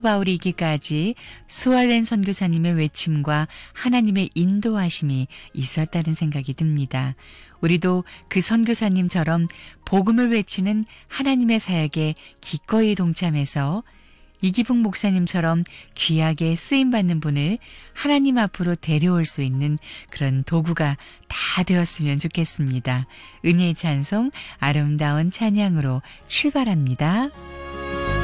바울이 이기까지 수알렌 선교사님의 외침과 하나님의 인도하심이 있었다는 생각이 듭니다. 우리도 그 선교사님처럼 복음을 외치는 하나님의 사역에 기꺼이 동참해서 이기붕 목사님처럼 귀하게 쓰임받는 분을 하나님 앞으로 데려올 수 있는 그런 도구가 다 되었으면 좋겠습니다. 은혜의 찬송, 아름다운 찬양으로 출발합니다.